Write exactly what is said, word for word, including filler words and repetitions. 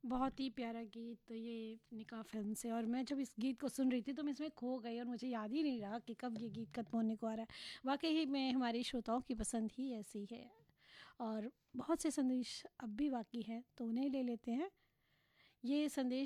बहुत ही प्यारा गीत तो ये निकाह फ़िल्म से, और मैं जब इस गीत को सुन रही थी तो मैं इसमें खो गई और मुझे याद ही नहीं रहा कि कब ये गीत खत्म होने को आ रहा है। वाक़ई ही में हमारे श्रोताओं की पसंद ही ऐसी है, और बहुत से संदेश अब भी बाकी हैं तो उन्हें ले लेते हैं। ये संदेश